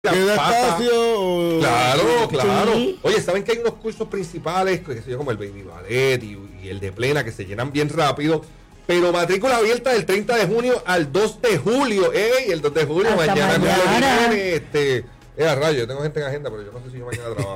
¿Queda espacio? Claro. Sí. Oye, ¿saben que hay unos cursos principales, que se llama como el Baby Ballet y el de Plena, que se llenan bien rápido? Pero matrícula abierta del 30 de junio al 2 de julio. El 2 de julio, Hasta mañana. viene, a rayo, yo tengo gente en agenda, pero yo no sé si yo mañana trabajo.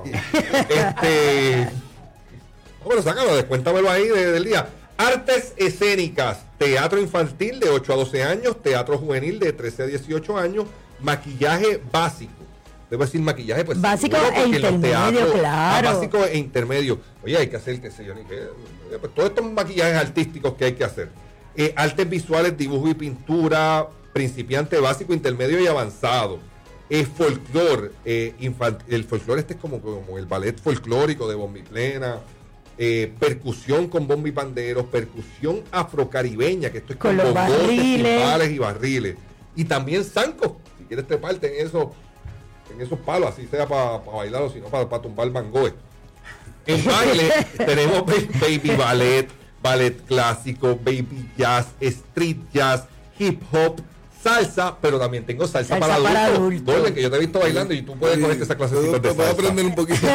Bueno, sácalo, descuéntamelo ahí del día. Artes escénicas, teatro infantil de 8 a 12 años, teatro juvenil de 13 a 18 años, maquillaje básico. Debo decir maquillaje, pues. Básico seguro, e intermedio, claro. Básico e intermedio. Oye, hay que hacer, qué sé yo, pues, todos estos maquillajes artísticos que hay que hacer. Artes visuales, dibujo y pintura, principiante, básico, intermedio y avanzado. Folclore, el folclore es como el ballet folclórico de bomba y plena. Percusión con bomba y panderos, percusión afrocaribeña, que esto es con los barriles, timbales y barriles. Y también zancos, si quieres treparte en esos palos, así sea para bailar o si no para tumbar mangoes. En baile tenemos baby ballet, ballet clásico, baby jazz, street jazz, hip hop, salsa, pero también tengo salsa para adultos. Golden, que yo te he visto bailando y tú puedes cogerte esa clasecita de salsa. Puedo aprender un poquito.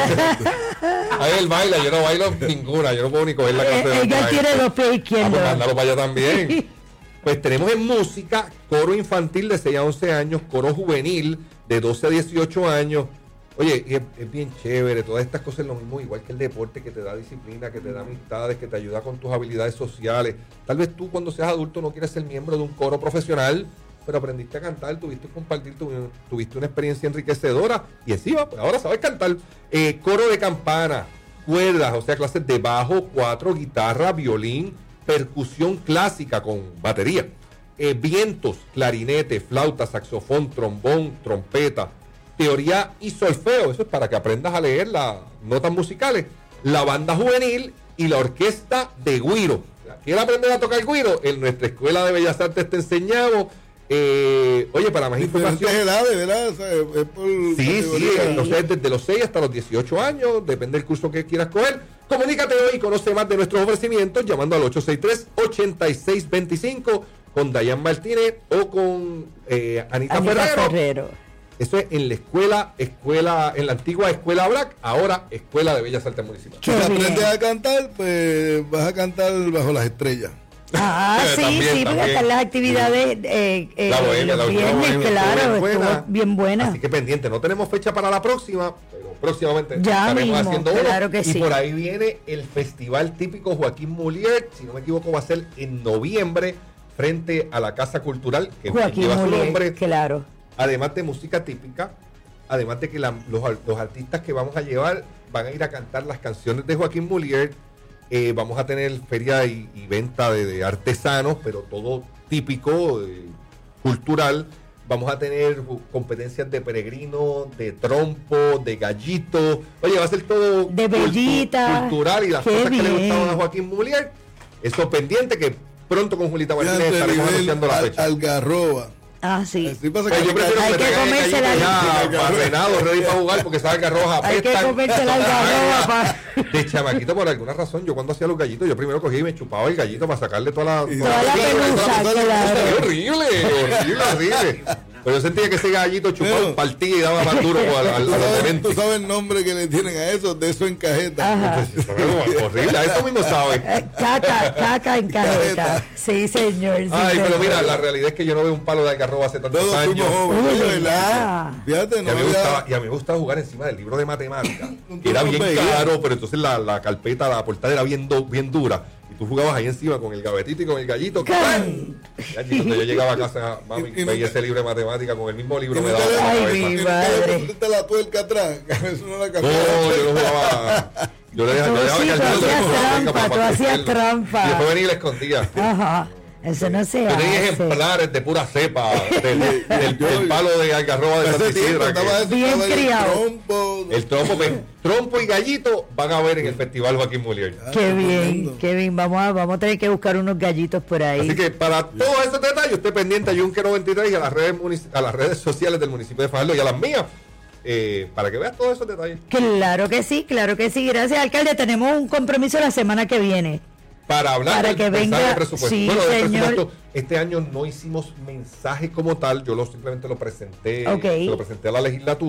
Ahí él baila, yo no bailo ninguna, yo no puedo ni coger la clase de ella tiene los pies izquierdos. Pues mándalo para allá también. Pues tenemos en música coro infantil de 6 a 11 años, coro juvenil de 12 a 18 años. Oye, es bien chévere, todas estas cosas es lo mismo, igual que el deporte, que te da disciplina, que te da amistades, que te ayuda con tus habilidades sociales. Tal vez tú cuando seas adulto no quieres ser miembro de un coro profesional, pero aprendiste a cantar, tuviste que compartir, tuviste una experiencia enriquecedora y encima, pues ahora sabes cantar. Coro de campana, cuerdas, o sea, clases de bajo, 4, guitarra, violín, percusión clásica con batería, vientos, clarinete, flauta, saxofón, trombón, trompeta, teoría y solfeo, eso es para que aprendas a leer las notas musicales, la banda juvenil y la orquesta de güiro. ¿Quieres aprender a tocar güiro? En nuestra Escuela de Bellas Artes te enseñamos. Oye, para más información. Edades, ¿verdad? O sea, es por entonces desde los 6 hasta los 18 años, depende del curso que quieras coger. Comunícate hoy y conoce más de nuestros ofrecimientos llamando al 863-8625 con Dayan Martínez o con Anita Ferrero. Eso es en la en la antigua Escuela Black, ahora Escuela de Bellas Artes Municipal. Si aprendes a cantar, pues vas a cantar bajo las estrellas. También, porque están las actividades los viernes, claro, bien buena. Así que pendiente, no tenemos fecha para la próxima, pero próximamente ya estaremos mismo, haciendo claro uno. que y sí. Por ahí viene el Festival Típico Joaquín Mulier, si no me equivoco va a ser en noviembre, frente a la Casa Cultural, que lleva su nombre. Claro. Además de música típica, además de que los artistas que vamos a llevar van a ir a cantar las canciones de Joaquín Mulier. Vamos a tener feria y venta de artesanos, pero todo típico, cultural. Vamos a tener competencias de peregrino, de trompo, de gallito. Oye, va a ser todo de bellita, cultural y las cosas que le gustaban a Joaquín Mulier. Eso pendiente, que pronto con Julita Martínez estaremos anunciando la fecha. Algarroba. Sí. Así pasa yo prefiero hay que comerse la barrenado, ready para jugar, porque esa algarroba hay que comerse la algarroba de chamaquito, por alguna razón, yo cuando hacía los gallitos, yo primero cogí y me chupaba el gallito para sacarle toda la pelusa. Horrible. Pero yo sentía que ese gallito chupaba, partía y daba más duro al momento. ¿Tú sabes el nombre que le tienen a eso? De eso en cajeta. Horrible, a eso mismo sabes. Caca en cajeta. Sí, señor. Pero mira, la realidad es que yo no veo un palo de algarroba hace tantos años. Fíjate, y a mí me gustaba jugar encima del libro de matemáticas, que era bien caro, pero entonces la carpeta, la portada era bien dura. Tú jugabas ahí encima con el gavetito y con el gallito. Cuando yo llegaba a casa, mami, veía ese libro de matemática con el mismo libro me daba. Ay, mi madre. La tuerca atrás. Eso no la yo no jugaba. Yo le dejaba tú hacías trampa. Y después venía y le escondía. Ajá. Eso no se hace. Tenéis ejemplares de pura cepa del palo de algarroba de Santa Isidra. Bien criado. El trompo y gallito van a ver en el Festival Joaquín Mulier. Qué bien. Vamos a tener que buscar unos gallitos por ahí. Así que para todos esos detalles, usted pendiente a Yunque 93 y a las redes sociales del municipio de Fajardo y a las mías. Para que veas todos esos detalles. Claro que sí. Gracias, alcalde. Tenemos un compromiso la semana que viene. para hablar para que venga de presupuesto. Sí, bueno, señor. presupuesto, este año no hicimos mensaje como tal, yo simplemente lo presenté, se lo presenté a la legislatura.